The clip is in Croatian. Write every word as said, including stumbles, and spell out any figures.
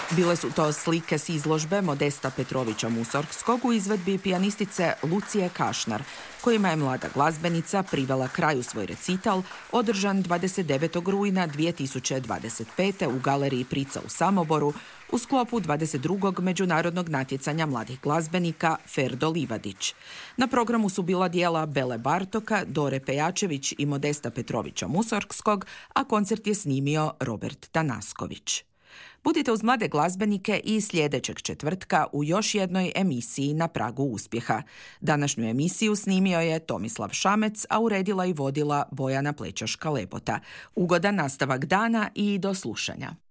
Bile su to slike s izložbe Modesta Petrovića Musorgskog u izvedbi pijanistice Lucije Kašnar, kojima je mlada glazbenica privela kraju svoj recital, održan dvadeset devetog rujna dvije tisuće dvadeset pete. u galeriji Prica u Samoboru u sklopu dvadeset drugog međunarodnog natjecanja mladih glazbenika Ferdo Livadić. Na programu su bila dijela Bele Bartoka, Dore Pejačević i Modesta Petrovića Musorgskog, a koncert je snimio Robert Tanasković. Budite uz mlade glazbenike i sljedećeg četvrtka u još jednoj emisiji Na pragu uspjeha. Današnju emisiju snimio je Tomislav Šamec, a uredila i vodila Bojana Plečaška-Lepota. Ugodan nastavak dana i do slušanja.